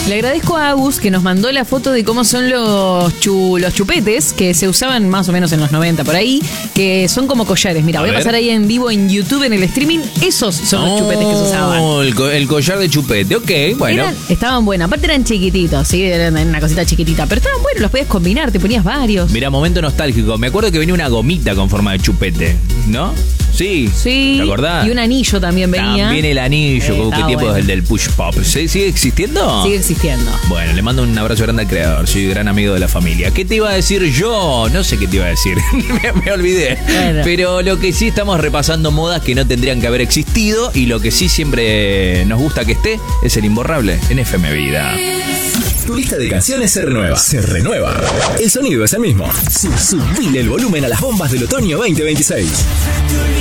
Le agradezco a Agus que nos mandó la foto de cómo son los chupetes que se usaban más o menos en los 90 por ahí, que son como collares. Mira, voy a pasar ahí en vivo en YouTube en el streaming. Esos son los chupetes que se usaban. El collar de chupete, ok, bueno. Estaban buenos, aparte eran chiquititos, sí, eran una cosita chiquitita, pero estaban buenos, los podías combinar, te ponías varios. Mira, momento nostálgico. Me acuerdo que venía una gomita con forma de chupete, ¿no? Sí. ¿Te acordás? Y un anillo también venía. También el anillo. ¿Qué tiempo es el del push pop? ¿Sigue existiendo? Sigue existiendo. Bueno, le mando un abrazo grande al creador. Soy gran amigo de la familia. ¿Qué te iba a decir yo? No sé qué te iba a decir. me olvidé. Bueno. Pero lo que sí estamos repasando modas que no tendrían que haber existido. Y lo que sí siempre nos gusta que esté es el imborrable en FM Vida. Tu lista de canciones se renueva. Se renueva. El sonido es el mismo. Subile el volumen a las bombas del otoño 2026.